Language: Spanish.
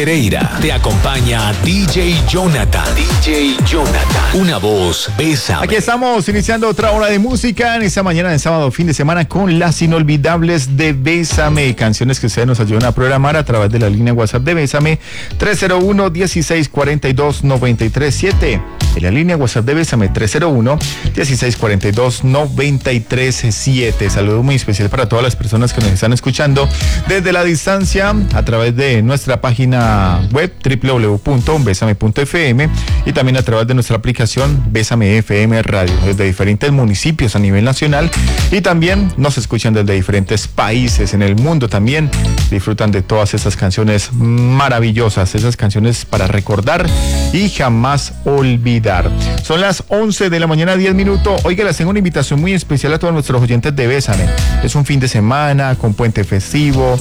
Pereira, te acompaña DJ Jonathan. DJ Jonathan, una voz, Bésame. Aquí estamos iniciando otra hora de música en esta mañana de sábado, fin de semana, con las inolvidables de Bésame. Canciones que ustedes nos ayudan a programar a través de la línea WhatsApp de Bésame, 301-1642-937. En la línea WhatsApp de Bésame, 301-1642-937. Saludo muy especial para todas las personas que nos están escuchando desde la distancia a través de nuestra página web www.besame.fm y también a través de nuestra aplicación Bésame FM Radio, desde diferentes municipios a nivel nacional, y también nos escuchan desde diferentes países en el mundo. También disfrutan de todas esas canciones maravillosas, esas canciones para recordar y jamás olvidar. Son las 11 de la mañana, 10 minutos. Oiga, les tengo una invitación muy especial a todos nuestros oyentes de Bésame. Es un fin de semana con puente festivo.